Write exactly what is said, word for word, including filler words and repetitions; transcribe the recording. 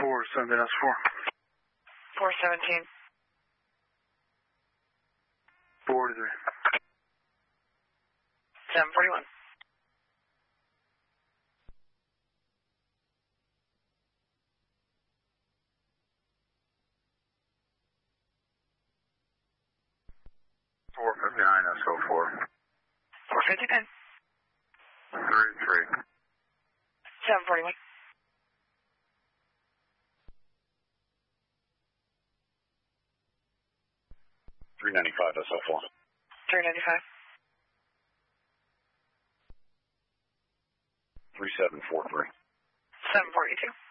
four, seventeen S four. four seventeen. forty-three. seven forty-one. four fifty-nine S O four. four fifty-nine. three three. seven forty-one. three ninety-five S O four. three ninety-five. three seven four three. seven forty-two.